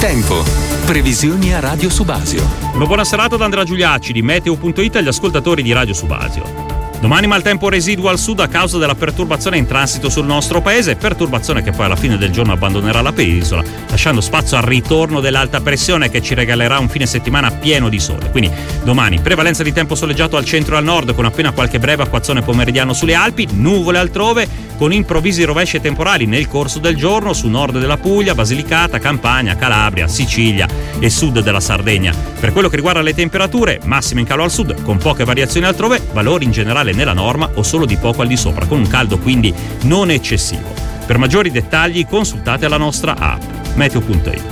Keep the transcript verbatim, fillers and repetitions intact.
Tempo. Previsioni a Radio Subasio. Una buona serata da Andrea Giuliacci di Meteo punto it agli ascoltatori di Radio Subasio. Domani maltempo residuo al sud a causa della perturbazione in transito sul nostro paese, perturbazione che poi alla fine del giorno abbandonerà la penisola, lasciando spazio al ritorno dell'alta pressione che ci regalerà un fine settimana pieno di sole. Quindi domani prevalenza di tempo soleggiato al centro e al nord con appena qualche breve acquazzone pomeridiano sulle Alpi, nuvole altrove con improvvisi rovesci temporali nel corso del giorno su nord della Puglia, Basilicata, Campania, Calabria, Sicilia e sud della Sardegna. Per quello che riguarda le temperature, massime in calo al sud con poche variazioni altrove, valori in generale nella norma o solo di poco al di sopra, con un caldo quindi non eccessivo. Per maggiori dettagli consultate la nostra app Meteo punto it.